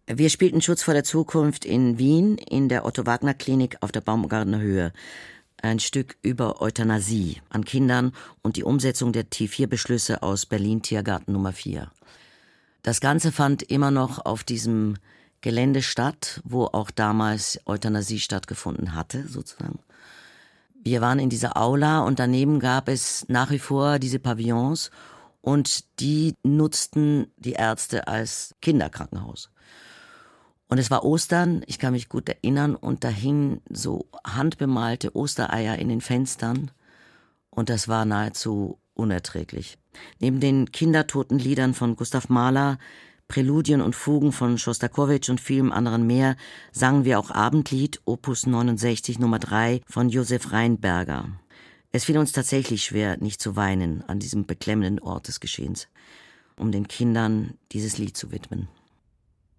Wir spielten Schutz vor der Zukunft in Wien in der Otto-Wagner-Klinik auf der Baumgartner Höhe. Ein Stück über Euthanasie an Kindern und die Umsetzung der T4-Beschlüsse aus Berlin Tiergarten Nummer 4. Das Ganze fand immer noch auf diesem Gelände statt, wo auch damals Euthanasie stattgefunden hatte, sozusagen. Wir waren in dieser Aula und daneben gab es nach wie vor diese Pavillons und die nutzten die Ärzte als Kinderkrankenhaus. Und es war Ostern, ich kann mich gut erinnern, und da hingen so handbemalte Ostereier in den Fenstern und das war nahezu unerträglich. Neben den Kindertotenliedern von Gustav Mahler, Präludien und Fugen von Schostakowitsch und vielem anderen mehr sangen wir auch Abendlied, Opus 69 Nummer 3 von Josef Rheinberger. Es fiel uns tatsächlich schwer, nicht zu weinen an diesem beklemmenden Ort des Geschehens, um den Kindern dieses Lied zu widmen.